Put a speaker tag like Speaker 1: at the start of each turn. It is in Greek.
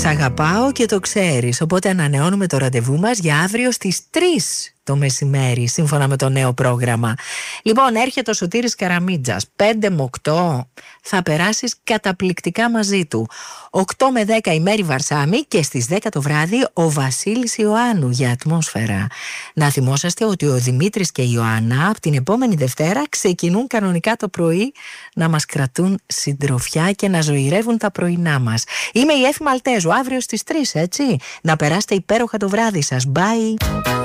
Speaker 1: αγαπάω και το ξέρεις. Οπότε ανανεώνουμε το ραντεβού μας για αύριο στις 3 το μεσημέρι, σύμφωνα με το νέο πρόγραμμα. Λοιπόν, έρχεται ο Σωτήρης Καραμίτζας. 5 με 8 θα περάσεις καταπληκτικά μαζί του. 8 με 10 η Μέρη Βαρσάμι και στις 10 το βράδυ ο Βασίλης Ιωάννου για ατμόσφαιρα. Να θυμόσαστε ότι ο Δημήτρης και η Ιωάννα από την επόμενη Δευτέρα ξεκινούν κανονικά το πρωί να μας κρατούν συντροφιά και να ζωηρεύουν τα πρωινά μας. Είμαι η Έφη Μαλτέζου, αύριο στις 3, έτσι. Να περάσετε υπέροχα το βράδυ σας. Bye!